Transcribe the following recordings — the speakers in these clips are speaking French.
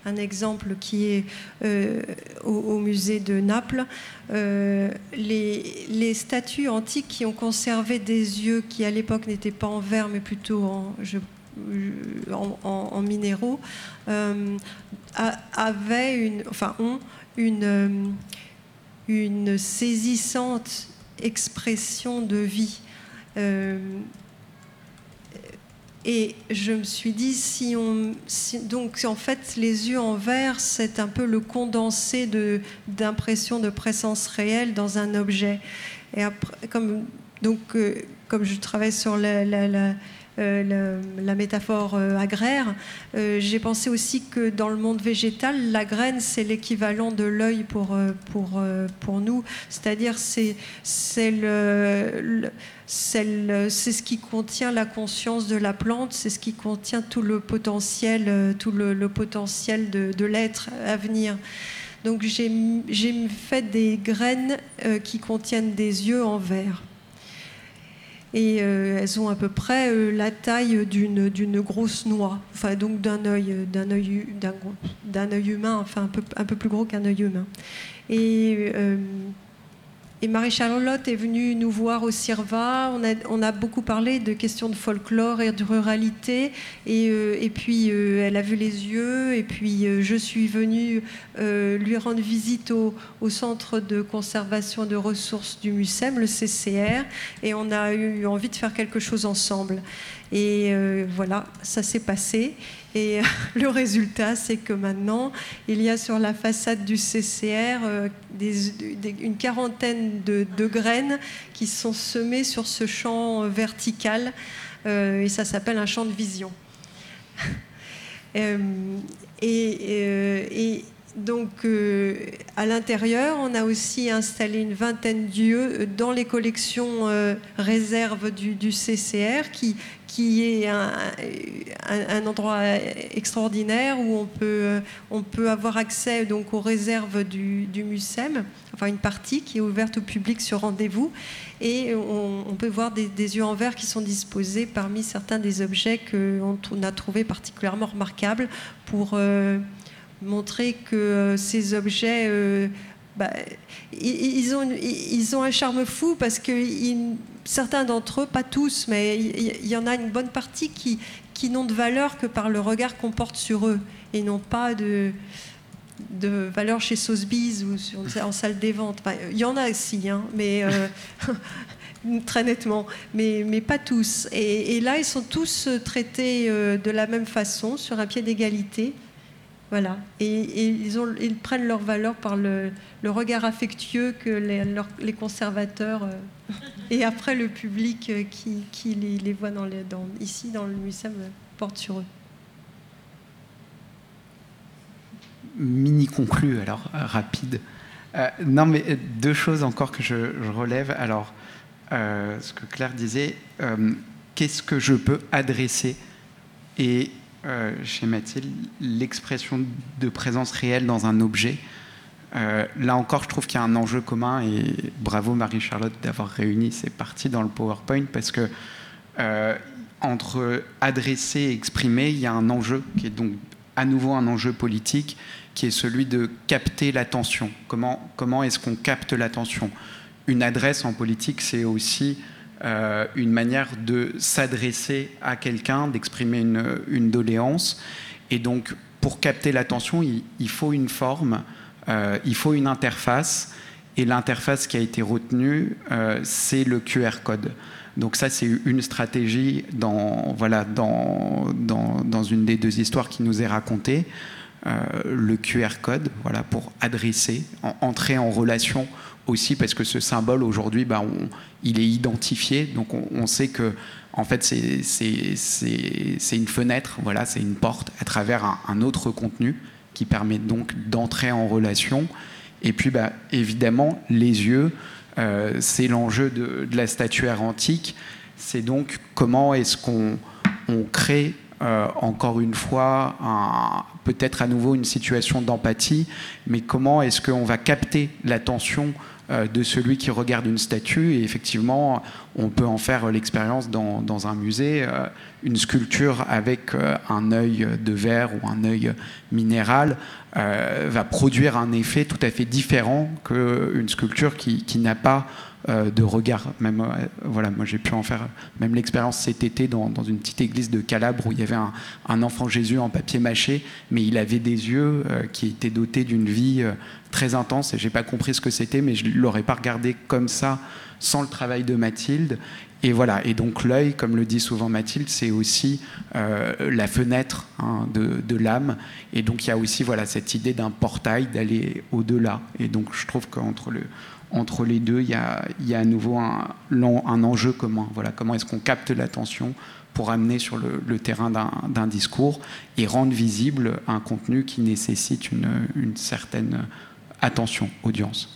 un exemple qui est au musée de Naples. Les statues antiques qui ont conservé des yeux qui, à l'époque, n'étaient pas en verre, mais plutôt en minéraux, ont une saisissante expression de vie. Et je me suis dit, donc en fait, les yeux en verre, c'est un peu le condensé d'impression de présence réelle dans un objet. Et après, comme je travaille sur la métaphore agraire, j'ai pensé aussi que dans le monde végétal, la graine, c'est l'équivalent de l'œil pour nous. C'est-à-dire, c'est ce qui contient la conscience de la plante, c'est ce qui contient tout le potentiel de l'être à venir. Donc j'ai fait des graines qui contiennent des yeux en verre. Et elles ont à peu près la taille d'une grosse noix, enfin donc d'un œil humain, enfin un peu plus gros qu'un œil humain. Et Marie-Charlotte est venue nous voir au CIRVA. On a beaucoup parlé de questions de folklore et de ruralité. Et puis, elle a vu les yeux. Et puis, je suis venue lui rendre visite au Centre de conservation de ressources du MUSEM, le CCR. Et on a eu envie de faire quelque chose ensemble. Et voilà, ça s'est passé. Et le résultat, c'est que maintenant, il y a sur la façade du CCR une quarantaine de graines qui sont semées sur ce champ vertical. Et ça s'appelle un champ de vision. Donc, à l'intérieur, on a aussi installé une vingtaine d'yeux dans les collections réserves du CCR, qui est un endroit extraordinaire où on peut avoir accès donc aux réserves du MUSEM, enfin une partie qui est ouverte au public sur rendez-vous, et on peut voir des yeux en verre qui sont disposés parmi certains des objets qu'on a trouvés particulièrement remarquables pour montrer que ces objets, ils ont un charme fou parce que certains d'entre eux, pas tous, mais il y en a une bonne partie qui n'ont de valeur que par le regard qu'on porte sur eux et n'ont pas de valeur chez Sotheby's ou en salle des ventes. Enfin, il y en a aussi, hein, mais très nettement, mais pas tous. Et là, ils sont tous traités de la même façon, sur un pied d'égalité. Voilà. Et ils prennent leur valeur par le regard affectueux que les conservateurs et après le public qui les voit ici dans le MUSEM porte sur eux. Mini conclu, alors rapide. Non, mais deux choses encore que je relève. Alors, ce que Claire disait, qu'est-ce que je peux adresser et chez Mathilde, l'expression de présence réelle dans un objet. Là encore, je trouve qu'il y a un enjeu commun et bravo Marie-Charlotte d'avoir réuni ces parties dans le PowerPoint parce que entre adresser et exprimer, il y a un enjeu qui est donc à nouveau un enjeu politique qui est celui de capter l'attention. Comment est-ce qu'on capte l'attention ? Une adresse en politique, c'est aussi une manière de s'adresser à quelqu'un, d'exprimer une doléance. Et donc, pour capter l'attention, il faut une forme, il faut une interface. Et l'interface qui a été retenue, c'est le QR code. Donc ça, c'est une stratégie dans une des deux histoires qui nous est racontée. Le QR code, voilà, pour adresser, entrer en relation aussi, parce que ce symbole, aujourd'hui, il est identifié. Donc on sait que, en fait, c'est une fenêtre, voilà, c'est une porte à travers un autre contenu qui permet donc d'entrer en relation. Et puis, évidemment, les yeux, c'est l'enjeu de la statuaire antique. C'est donc comment est-ce qu'on crée, encore une fois, peut-être à nouveau une situation d'empathie, mais comment est-ce qu'on va capter l'attention de celui qui regarde une statue. Et effectivement, on peut en faire l'expérience dans un musée. Une sculpture avec un œil de verre ou un œil minéral va produire un effet tout à fait différent qu'une sculpture qui n'a pas de regard. Même, voilà, moi j'ai pu en faire même l'expérience cet été dans une petite église de Calabre où il y avait un enfant Jésus en papier mâché, mais il avait des yeux qui étaient dotés d'une vie très intense, et j'ai pas compris ce que c'était, mais je l'aurais pas regardé comme ça sans le travail de Mathilde. Et voilà, et donc l'œil, comme le dit souvent Mathilde, c'est aussi la fenêtre de l'âme. Et donc il y a aussi cette idée d'un portail, d'aller au-delà. Et donc je trouve qu'entre les deux, il y a à nouveau un enjeu commun. Voilà, comment est-ce qu'on capte l'attention pour amener sur le terrain d'un discours et rendre visible un contenu qui nécessite une certaine attention, audience.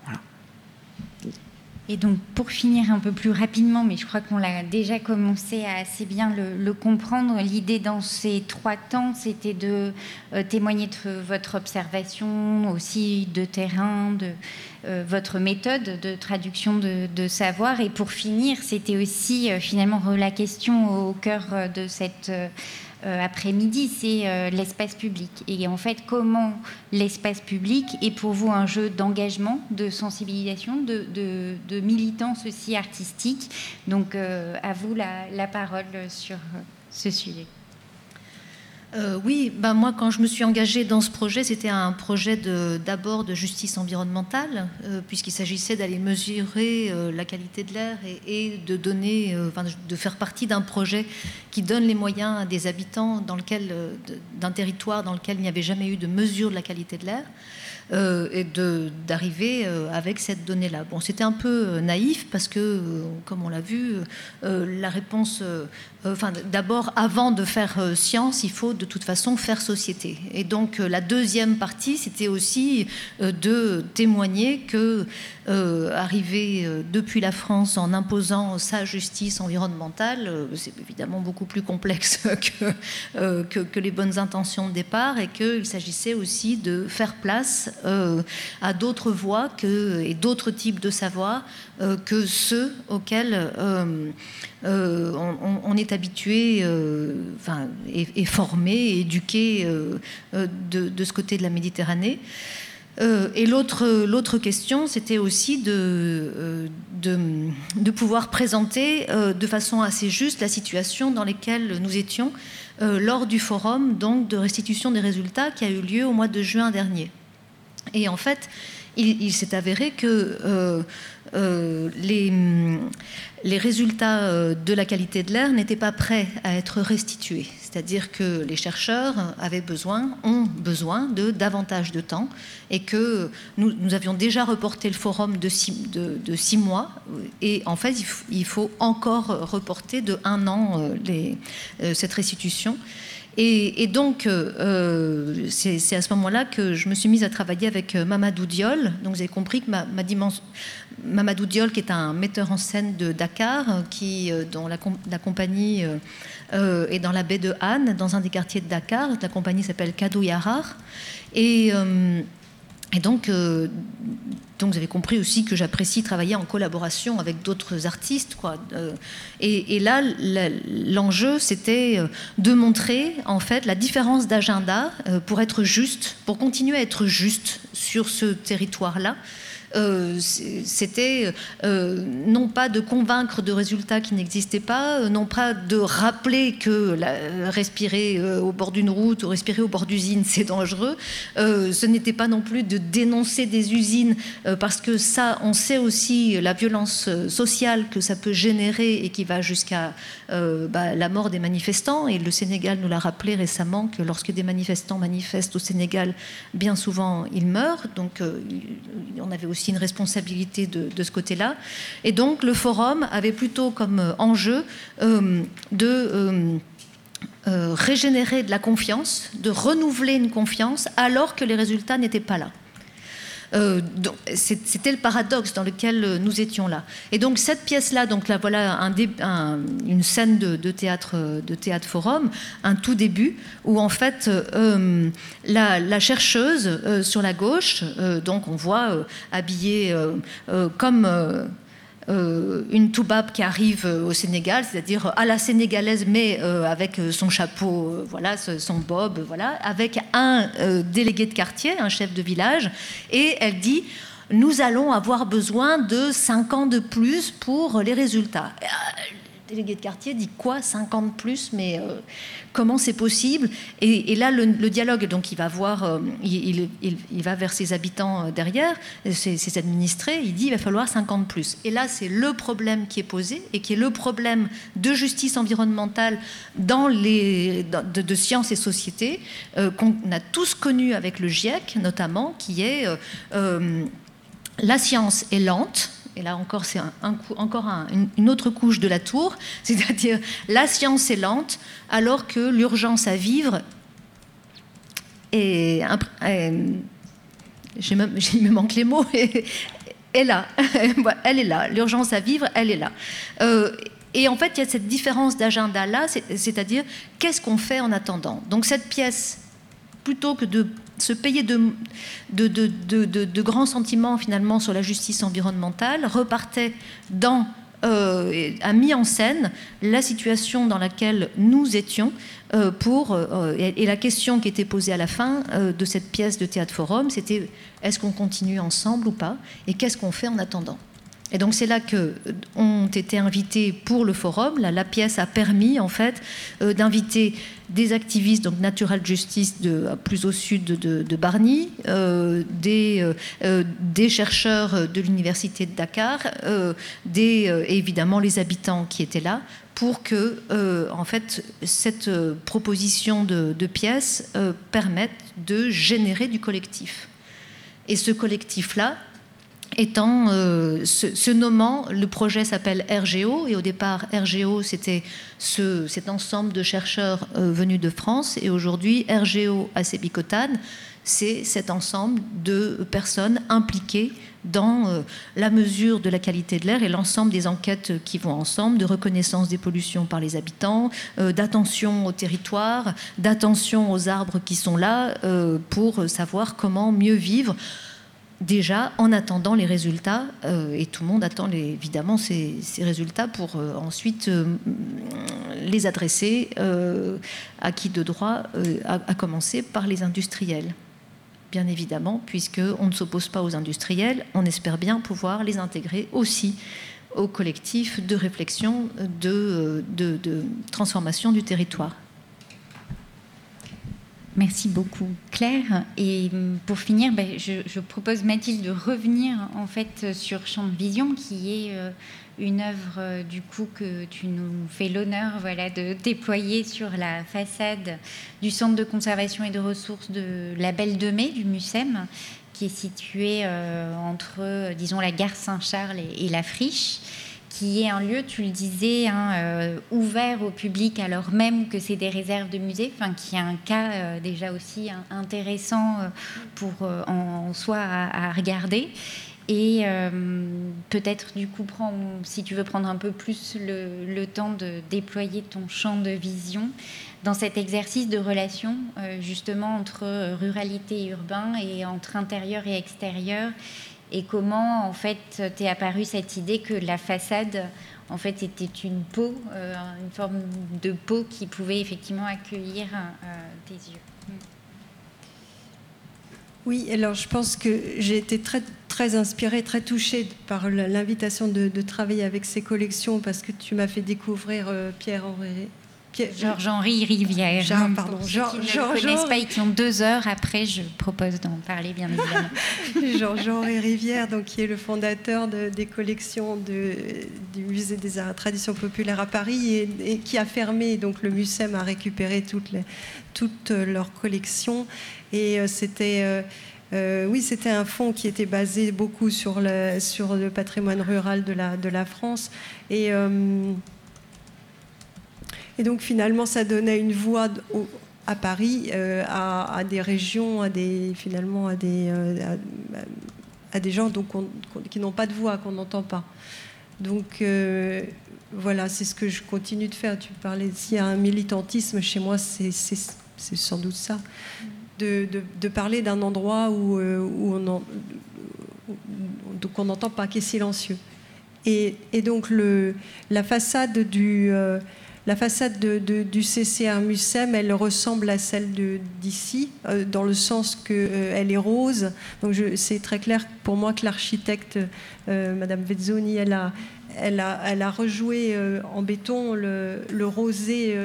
Et donc, pour finir un peu plus rapidement, mais je crois qu'on l'a déjà commencé à assez bien le comprendre, l'idée dans ces 3 temps, c'était de témoigner de votre observation, aussi de terrain, de votre méthode de traduction de savoir. Et pour finir, c'était aussi finalement la question au cœur de cette après-midi, c'est l'espace public. Et en fait, comment l'espace public est pour vous un jeu d'engagement, de sensibilisation, de militance aussi artistique. Donc, à vous la parole sur ce sujet. Oui, moi, quand je me suis engagée dans ce projet, c'était un projet d'abord de justice environnementale, puisqu'il s'agissait d'aller mesurer la qualité de l'air et de donner, de faire partie d'un projet qui donne les moyens à des habitants d'un territoire dans lequel il n'y avait jamais eu de mesure de la qualité de l'air. Et d'arriver avec cette donnée-là. Bon, c'était un peu naïf parce que, comme on l'a vu, la réponse... d'abord, avant de faire science, il faut de toute façon faire société. Et donc, la deuxième partie, c'était aussi de témoigner que arriver depuis la France en imposant sa justice environnementale, c'est évidemment beaucoup plus complexe que les bonnes intentions de départ, et qu'il s'agissait aussi de faire place à d'autres voies et d'autres types de savoirs que ceux auxquels on est habitué et formé, éduqué de ce côté de la Méditerranée. Et l'autre question, c'était aussi de pouvoir présenter de façon assez juste la situation dans laquelle nous étions lors du forum donc, de restitution des résultats qui a eu lieu au mois de juin dernier. Et en fait, il s'est avéré que les résultats de la qualité de l'air n'étaient pas prêts à être restitués. C'est-à-dire que les chercheurs ont besoin de davantage de temps, et que nous avions déjà reporté le forum de 6 mois, et en fait il faut encore reporter de 1 an cette restitution. Et donc, c'est à ce moment-là que je me suis mise à travailler avec Mamadou Diol. Donc, vous avez compris que Mamadou Diol, qui est un metteur en scène de Dakar, dont la compagnie est dans la baie de Han, dans un des quartiers de Dakar. La compagnie s'appelle Kadou Yarar. Et donc, vous avez compris aussi que j'apprécie travailler en collaboration avec d'autres artistes, quoi. Et là, l'enjeu, c'était de montrer, en fait, la différence d'agenda pour continuer à être juste sur ce territoire-là. C'était non pas de convaincre de résultats qui n'existaient pas, non pas de rappeler que respirer au bord d'une route ou respirer au bord d'usines, c'est dangereux. Ce n'était pas non plus de dénoncer des usines, parce que ça, on sait aussi la violence sociale que ça peut générer et qui va jusqu'à la mort des manifestants. Et le Sénégal nous l'a rappelé récemment que lorsque des manifestants manifestent au Sénégal, bien souvent, ils meurent. Donc, on avait aussi une responsabilité de ce côté-là. Et donc, le forum avait plutôt comme enjeu de régénérer de la confiance, de renouveler une confiance alors que les résultats n'étaient pas là. C'était le paradoxe dans lequel nous étions là. Et donc cette pièce-là, donc là voilà une scène de théâtre forum, un tout début où en fait la chercheuse sur la gauche, donc on voit habillée comme une toubab qui arrive au Sénégal, c'est-à-dire à la sénégalaise, mais avec son chapeau, voilà, son bob, voilà, avec un délégué de quartier, un chef de village, et elle dit: nous allons avoir besoin de 5 ans de plus pour les résultats. Le délégué de quartier dit: quoi, 5 ans de plus? Mais comment c'est possible? Et là, le dialogue, donc il va voir, il va vers ses habitants derrière, ses administrés, il dit: il va falloir 5 ans de plus. Et là, c'est le problème qui est posé, et qui est le problème de justice environnementale de sciences et sociétés, qu'on a tous connu avec le GIEC, notamment, qui est la science est lente. Et là encore, c'est une autre couche de la tour, c'est-à-dire la science est lente, alors que l'urgence à vivre est il me manque les mots, est là. Elle est là. L'urgence à vivre, elle est là. Et en fait, il y a cette différence d'agenda-là, c'est-à-dire qu'est-ce qu'on fait en attendant. Donc cette pièce, plutôt que de se payer de grands sentiments finalement sur la justice environnementale, repartait a mis en scène la situation dans laquelle nous étions et la question qui était posée à la fin de cette pièce de théâtre forum, c'était: est-ce qu'on continue ensemble ou pas, et qu'est-ce qu'on fait en attendant? Et donc c'est là qu'ont été invités pour le forum. La pièce a permis en fait d'inviter des activistes, donc Natural Justice plus au sud de Bargny, des chercheurs de l'université de Dakar, et évidemment les habitants qui étaient là, pour que en fait cette proposition de pièce permette de générer du collectif. Et ce collectif-là étant, se nommant, le projet s'appelle RGO, et au départ RGO c'était cet ensemble de chercheurs venus de France, et aujourd'hui RGO Assébicotane, c'est cet ensemble de personnes impliquées dans la mesure de la qualité de l'air et l'ensemble des enquêtes qui vont ensemble, de reconnaissance des pollutions par les habitants, d'attention au territoire, d'attention aux arbres qui sont là, pour savoir comment mieux vivre. Déjà, en attendant les résultats, et tout le monde attend évidemment ces résultats pour ensuite les adresser à qui de droit, à commencer par les industriels. Bien évidemment, puisqu'on ne s'oppose pas aux industriels, on espère bien pouvoir les intégrer aussi au collectif de réflexion de transformation du territoire. Merci beaucoup Claire. Et pour finir, je propose Mathilde de revenir en fait sur Champ de Vision, qui est une œuvre du coup que tu nous fais l'honneur de déployer sur la façade du Centre de conservation et de ressources de la Belle de Mai du MUCEM, qui est situé entre, disons, la gare Saint-Charles et la Friche, qui est un lieu, tu le disais, ouvert au public alors même que c'est des réserves de musée, qui est un cas déjà aussi intéressant pour en soi à regarder. Et peut-être du coup, si tu veux prendre un peu plus le temps de déployer ton champ de vision dans cet exercice de relation justement entre ruralité et urbain, et entre intérieur et extérieur, et comment en fait t'est apparue cette idée que la façade en fait était une peau, une forme de peau qui pouvait effectivement accueillir tes yeux. Oui, alors je pense que j'ai été très, très inspirée, très touchée par l'invitation de travailler avec ces collections, parce que tu m'as fait découvrir Georges-Henri Rivière. Pardon, qui ne le connaissent pas et qui ont 2 heures après, je propose d'en parler bien évidemment. Georges-Henri Rivière, donc, qui est le fondateur des collections du Musée des Arts et Traditions Populaires à Paris, et qui a fermé, donc le MUCEM a récupéré toutes leurs collections. Et c'était un fonds qui était basé beaucoup sur le patrimoine rural de la France. Et donc finalement, ça donnait une voix à Paris, à des régions, à des gens donc, qui n'ont pas de voix, qu'on n'entend pas. Donc voilà, c'est ce que je continue de faire. Tu parlais, s'il y a un militantisme chez moi, c'est sans doute ça. De parler d'un endroit où on n'entend pas, qui est silencieux. Et donc la façade du CCR Mucem, elle ressemble à celle d'ici, dans le sens qu'elle est rose. Donc c'est très clair pour moi que l'architecte, Madame Vezzoni, elle a rejoué en béton le rosé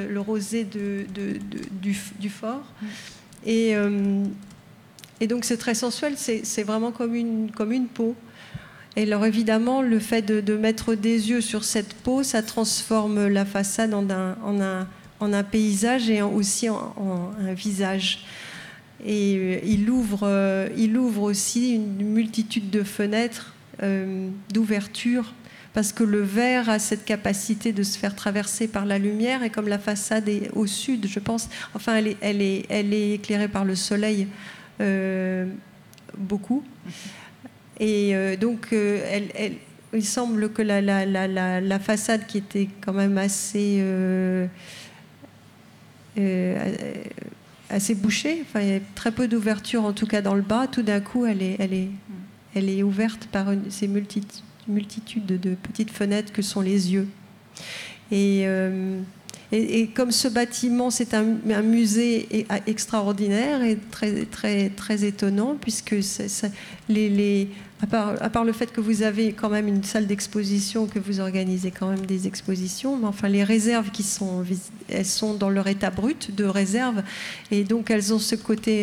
du fort. Et donc c'est très sensuel, c'est vraiment comme une peau. Et alors évidemment, le fait de mettre des yeux sur cette peau, ça transforme la façade en un paysage et aussi en un visage. Et il ouvre aussi une multitude de fenêtres, d'ouvertures, parce que le verre a cette capacité de se faire traverser par la lumière, et comme la façade est au sud, je pense, enfin elle est éclairée par le soleil beaucoup. Et donc, il semble que la façade qui était quand même assez bouchée, enfin, il y a très peu d'ouverture, en tout cas dans le bas, tout d'un coup, elle est ouverte par ces multitudes de petites fenêtres que sont les yeux. Et comme ce bâtiment, c'est un musée extraordinaire et très, très, très étonnant, puisque à part le fait que vous avez quand même une salle d'exposition, que vous organisez quand même des expositions, mais enfin les réserves elles sont dans leur état brut de réserve, et donc elles ont ce côté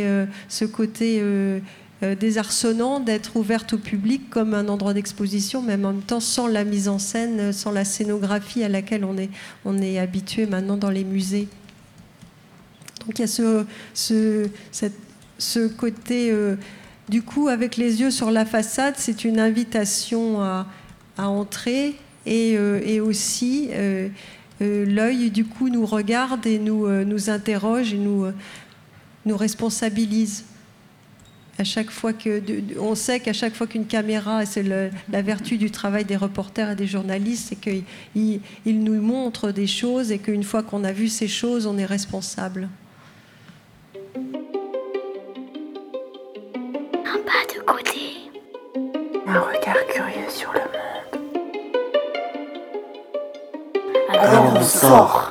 désarçonnant d'être ouvertes au public comme un endroit d'exposition, mais en même temps sans la mise en scène, sans la scénographie à laquelle on est habitué maintenant dans les musées. Donc il y a ce côté... du coup, avec les yeux sur la façade, c'est une invitation à entrer, et aussi l'œil, du coup, nous regarde et nous interroge et nous responsabilise. À chaque fois on sait qu'à chaque fois qu'une caméra, c'est la vertu du travail des reporters et des journalistes, c'est qu'ils nous montrent des choses, et qu'une fois qu'on a vu ces choses, on est responsable. Un pas de côté, un regard curieux sur le monde. Alors on sort.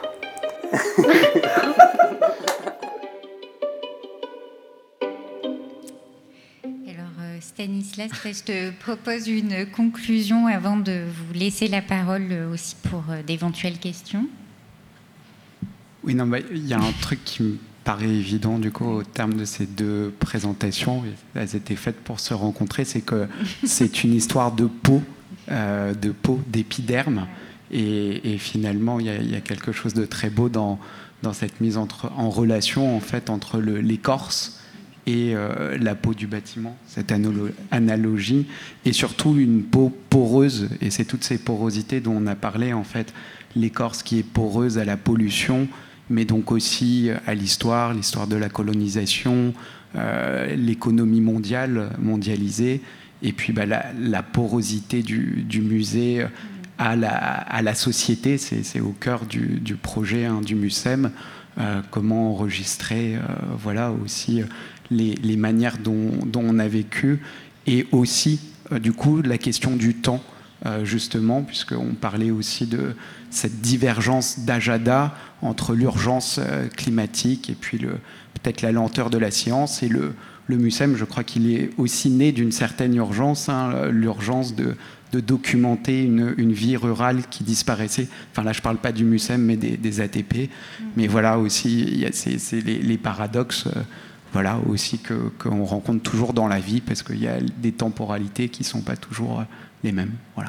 Stanislas, je te propose une conclusion avant de vous laisser la parole aussi pour d'éventuelles questions. Oui, non, il y a un truc qui me paraît évident du coup au terme de ces deux présentations. Elles étaient faites pour se rencontrer. C'est que c'est une histoire de peau, d'épiderme, et finalement il y a quelque chose de très beau dans cette mise en relation en fait entre l'écorce et la peau du bâtiment, cette analogie, et surtout une peau poreuse, et c'est toutes ces porosités dont on a parlé, en fait, l'écorce qui est poreuse à la pollution, mais donc aussi à l'histoire de la colonisation, l'économie mondialisée, et puis la porosité du musée à la société, c'est au cœur du projet du Mucem, comment enregistrer voilà aussi les manières dont on a vécu, et aussi du coup la question du temps, justement, puisqu'on parlait aussi de cette divergence d'agenda entre l'urgence climatique et puis peut-être la lenteur de la science. Et le Mucem, je crois qu'il est aussi né d'une certaine urgence, l'urgence de documenter une vie rurale qui disparaissait. Enfin là, je ne parle pas du Mucem, mais des ATP. Mais voilà aussi, il y a les paradoxes voilà, aussi qu'on rencontre toujours dans la vie, parce qu'il y a des temporalités qui ne sont pas toujours les mêmes. Voilà.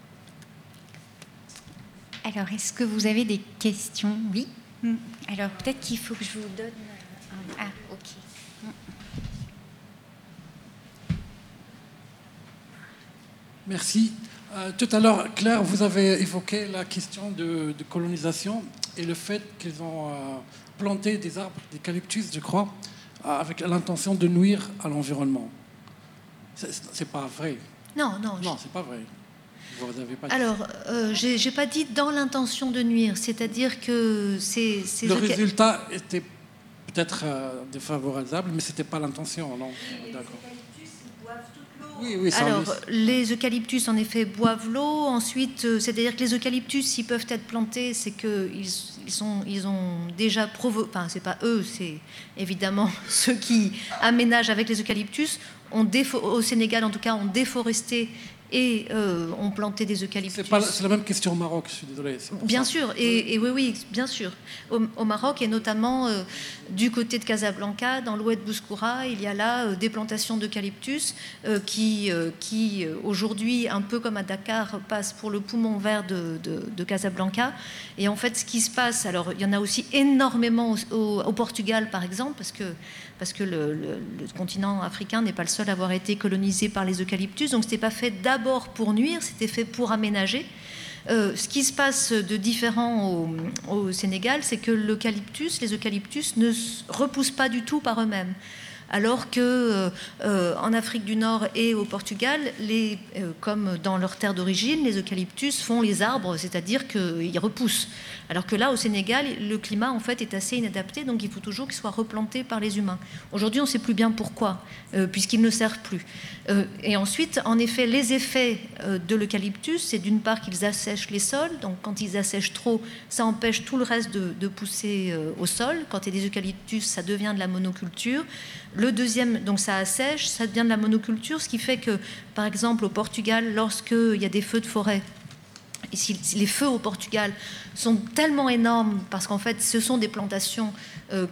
Alors, est-ce que vous avez des questions? Oui. Alors, peut-être qu'il faut que je vous donne... Ah, ok. Merci. Tout à l'heure, Claire, vous avez évoqué la question de colonisation et le fait qu'ils ont planté des arbres d'eucalyptus, je crois, avec l'intention de nuire à l'environnement. C'est pas vrai. Non. Non, c'est pas vrai. Vous avez pas dit. Alors, j'ai pas dit dans l'intention de nuire, c'est-à-dire que le résultat était peut-être défavorable, mais c'était pas l'intention, non? D'accord. Oui, alors, les eucalyptus, en effet, boivent l'eau. Ensuite, c'est-à-dire que les eucalyptus, s'ils peuvent être plantés, c'est qu'ils ont déjà provoqué... Enfin, c'est pas eux, c'est évidemment ceux qui aménagent avec les eucalyptus. Au Sénégal, en tout cas, ont déforesté et ont planté des eucalyptus. C'est la même question au Maroc, je suis désolé. Bien sûr, et oui, bien sûr. Au Maroc, et notamment du côté de Casablanca, dans l'oued Bouskoura, il y a là des plantations d'eucalyptus qui aujourd'hui, un peu comme à Dakar, passent pour le poumon vert de Casablanca. Et en fait, ce qui se passe, alors il y en a aussi énormément au Portugal, par exemple, parce que le continent africain n'est pas le seul à avoir été colonisé par les eucalyptus. Donc, ce n'était pas fait d'abord pour nuire, c'était fait pour aménager. Ce qui se passe de différent au Sénégal, c'est que les eucalyptus ne repoussent pas du tout par eux-mêmes. Alors qu'en Afrique du Nord et au Portugal, comme dans leur terre d'origine, les eucalyptus font les arbres, c'est-à-dire qu'ils repoussent. Alors que là, au Sénégal, le climat en fait est assez inadapté, donc il faut toujours qu'ils soient replantés par les humains. Aujourd'hui, on ne sait plus bien pourquoi, puisqu'ils ne servent plus. Et ensuite, en effet, les effets de l'eucalyptus, c'est d'une part qu'ils assèchent les sols, donc quand ils assèchent trop, ça empêche tout le reste de pousser au sol. Quand il y a des eucalyptus, ça devient de la monoculture. Le deuxième, donc ça assèche, ça devient de la monoculture, ce qui fait que, par exemple, au Portugal, lorsqu'il y a des feux de forêt, ici, les feux au Portugal sont tellement énormes parce qu'en fait, ce sont des plantations où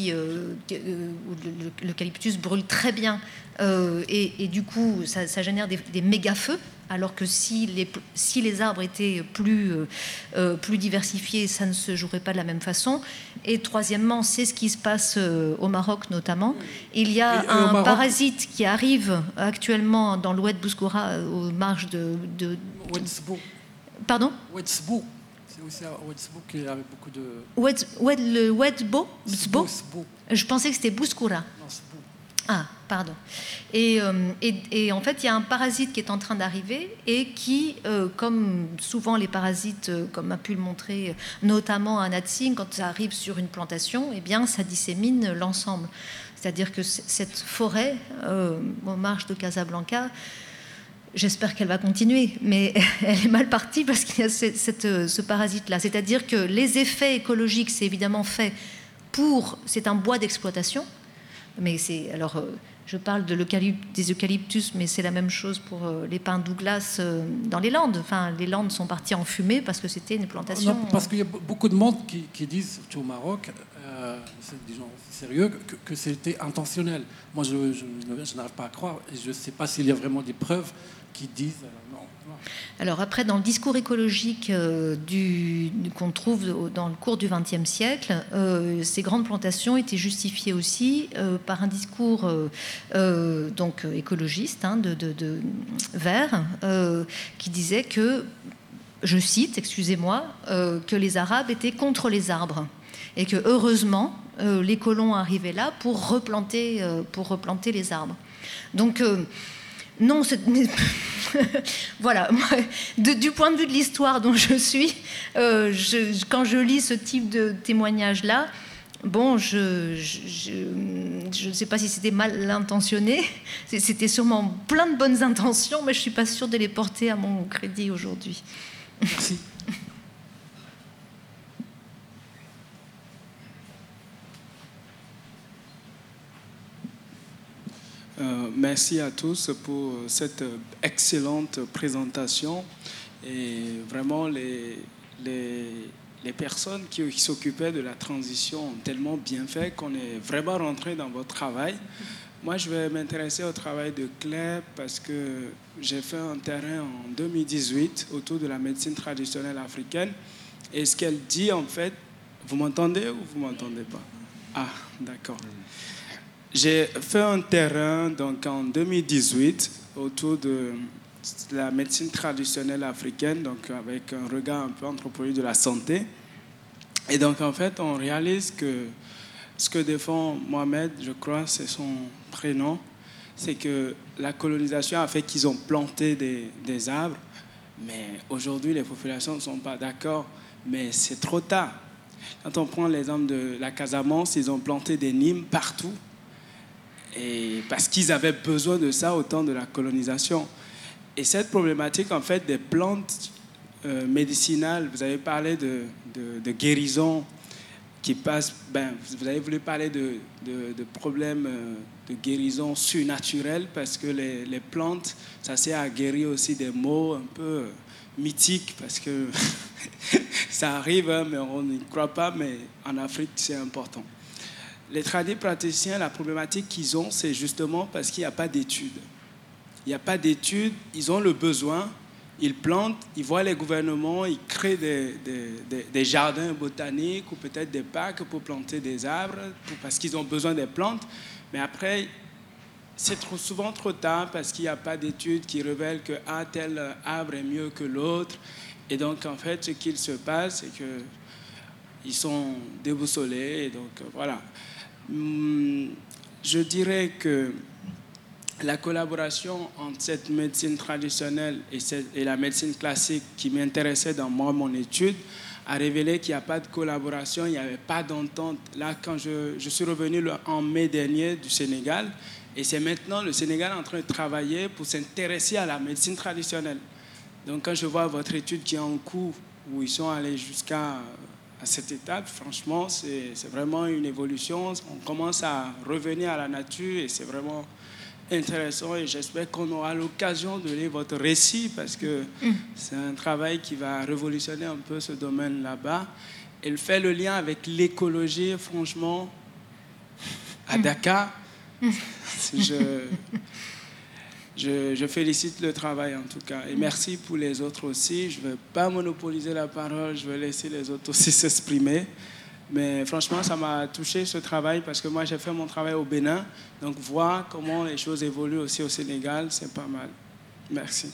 l'eucalyptus brûle très bien et du coup, ça génère des méga-feux. Alors que si les arbres étaient plus diversifiés, ça ne se jouerait pas de la même façon. Et troisièmement, c'est ce qui se passe au Maroc notamment. Il y a un parasite qui arrive actuellement dans l'oued Bouskoura aux marges de... Pardon ? Ouedsbou. C'est aussi à Ouedsbou qu'il y avait beaucoup de... Le Ouedbo ? Je pensais que c'était Bouskoura. Non, c'est Bou. Ah, pardon. Et en fait, il y a un parasite qui est en train d'arriver et qui, comme souvent les parasites, comme a pu le montrer notamment un Natsing, quand ça arrive sur une plantation, eh bien, ça dissémine l'ensemble. C'est-à-dire que cette forêt, aux marges de Casablanca, j'espère qu'elle va continuer, mais elle est mal partie parce qu'il y a ce parasite-là. C'est-à-dire que les effets écologiques, c'est évidemment fait c'est un bois d'exploitation, mais je parle des eucalyptus, mais c'est la même chose pour les pins Douglas dans les Landes. Enfin, les Landes sont parties en fumée parce que c'était une plantation... Non, parce qu'il y a beaucoup de monde qui disent, surtout au Maroc, c'est des gens sérieux, que c'était intentionnel. Moi, je n'arrive pas à croire, et je ne sais pas s'il y a vraiment des preuves qui disent... non. Alors après, dans le discours écologique qu'on trouve dans le cours du XXe siècle, ces grandes plantations étaient justifiées aussi par un discours donc écologiste de Vert qui disait que, je cite, excusez-moi, que les Arabes étaient contre les arbres et que heureusement les colons arrivaient là pour replanter les arbres. Donc non, voilà. Du point de vue de l'histoire dont je suis, quand je lis ce type de témoignage-là, bon, je ne sais pas si c'était mal intentionné. C'était sûrement plein de bonnes intentions, mais je ne suis pas sûre de les porter à mon crédit aujourd'hui. Merci. Merci à tous pour cette excellente présentation. Et vraiment, les personnes qui s'occupaient de la transition ont tellement bien fait qu'on est vraiment rentré dans votre travail. Moi, je vais m'intéresser au travail de Claire parce que j'ai fait un terrain en 2018 autour de la médecine traditionnelle africaine. Et ce qu'elle dit, en fait, vous m'entendez ou vous ne m'entendez pas? Ah, d'accord. J'ai fait un terrain donc, en 2018 autour de la médecine traditionnelle africaine, donc avec un regard un peu anthropologique de la santé. Et donc, en fait, on réalise que ce que défend Mohamed, je crois, c'est son prénom, c'est que la colonisation a fait qu'ils ont planté des arbres, mais aujourd'hui, les populations ne sont pas d'accord, mais c'est trop tard. Quand on prend l'exemple de la Casamance, ils ont planté des nimes partout, et parce qu'ils avaient besoin de ça au temps de la colonisation. Et cette problématique, en fait, des plantes médicinales, vous avez parlé de guérison qui passe, vous avez voulu parler de problèmes de guérison surnaturelle, parce que les plantes, ça sert à guérir aussi des maux un peu mythiques, parce que ça arrive, hein, mais on n'y croit pas, mais en Afrique, c'est important. Les tradipraticiens, la problématique qu'ils ont, c'est justement parce qu'il n'y a pas d'études. Il n'y a pas d'études, ils ont le besoin, ils plantent, ils voient les gouvernements, ils créent des jardins botaniques ou peut-être des parcs pour planter des arbres, parce qu'ils ont besoin des plantes. Mais après, c'est souvent trop tard parce qu'il n'y a pas d'études qui révèlent que tel arbre est mieux que l'autre. Et donc, en fait, ce qu'il se passe, c'est qu'ils sont déboussolés. Et donc, voilà. Je dirais que la collaboration entre cette médecine traditionnelle et la médecine classique qui m'intéressait dans mon étude a révélé qu'il n'y a pas de collaboration, il n'y avait pas d'entente. Là, quand je suis revenu en mai dernier du Sénégal, et c'est maintenant le Sénégal en train de travailler pour s'intéresser à la médecine traditionnelle. Donc quand je vois votre étude qui est en cours, où ils sont allés jusqu'à cette étape, franchement, c'est vraiment une évolution. On commence à revenir à la nature et c'est vraiment intéressant, et j'espère qu'on aura l'occasion de lire votre récit, parce que c'est un travail qui va révolutionner un peu ce domaine là-bas. Elle fait le lien avec l'écologie, franchement, à Dakar. Je félicite le travail en tout cas, et merci pour les autres aussi. Je ne vais pas monopoliser la parole, je vais laisser les autres aussi s'exprimer. Mais franchement, ça m'a touché ce travail, parce que moi j'ai fait mon travail au Bénin, donc voir comment les choses évoluent aussi au Sénégal, c'est pas mal. Merci.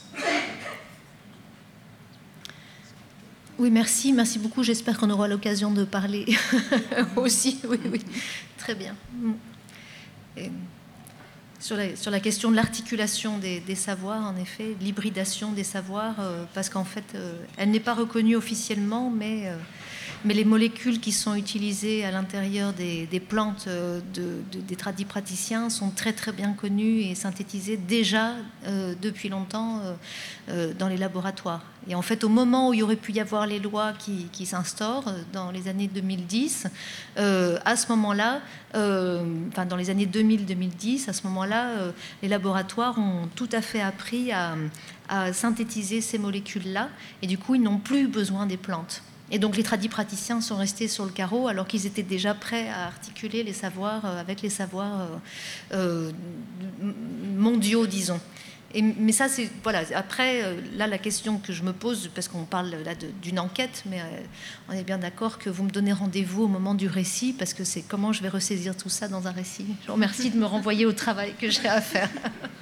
Oui, merci beaucoup. J'espère qu'on aura l'occasion de parler aussi. Oui, très bien. Et sur la question de l'articulation des savoirs, en effet, l'hybridation des savoirs, parce qu'en fait, elle n'est pas reconnue officiellement, mais les molécules qui sont utilisées à l'intérieur des plantes des tradipraticiens sont très très bien connues et synthétisées déjà depuis longtemps dans les laboratoires. Et en fait, au moment où il y aurait pu y avoir les lois qui s'instaurent, dans les années 2010, à ce moment-là, dans les années 2000-2010, à ce moment-là, les laboratoires ont tout à fait appris à synthétiser ces molécules-là, et du coup, ils n'ont plus besoin des plantes. Et donc les tradipraticiens sont restés sur le carreau, alors qu'ils étaient déjà prêts à articuler les savoirs avec les savoirs mondiaux, disons. Mais ça, c'est... Voilà. Après, là, la question que je me pose, parce qu'on parle là d'une enquête, mais on est bien d'accord que vous me donnez rendez-vous au moment du récit, parce que c'est comment je vais ressaisir tout ça dans un récit. Je vous remercie de me renvoyer au travail que j'ai à faire.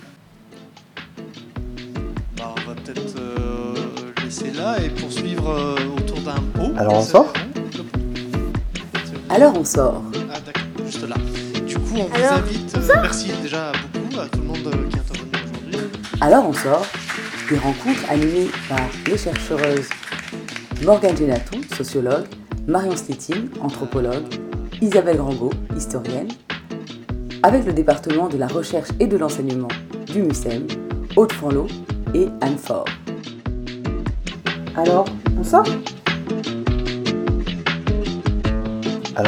On va peut-être laisser là et poursuivre autour d'un pot. Alors on sort ? Alors on sort. Ah d'accord, juste là. Du coup, on vous invite, merci déjà beaucoup à tout le monde qui est intervenu aujourd'hui. Alors on sort, des rencontres animées par les chercheuses Morgane Genatou, sociologue, Marion Stétine, anthropologue, Isabelle Grangot, historienne, avec le département de la recherche et de l'enseignement du MUSEM, Aude Fanlot et Anne Faure. Alors, on sort ? Alors on sort ?